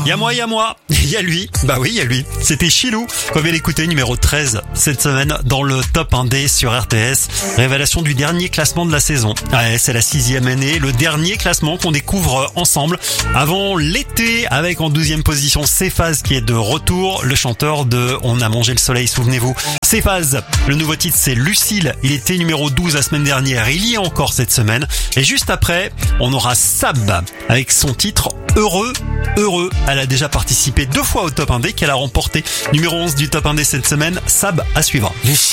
Il y a moi, il y a lui. Bah oui, il y a lui. C'était Chilou. Vous pouvez l'écouter, numéro 13 cette semaine dans le top 1D sur RTS. Révélation du dernier classement de la saison. Ouais, c'est la 6e année, le dernier classement qu'on découvre ensemble avant l'été, avec en 12e position Cephas qui est de retour, le chanteur de On a mangé le soleil, souvenez-vous. Cephas, le nouveau titre c'est Lucille, il était numéro 12 la semaine dernière, il y est encore cette semaine. Et juste après, on aura Sab avec son titre Heureux. Elle a déjà participé 2 fois au top 1D qu'elle a remporté. Numéro 11 du top 1D cette semaine, Sab à suivre.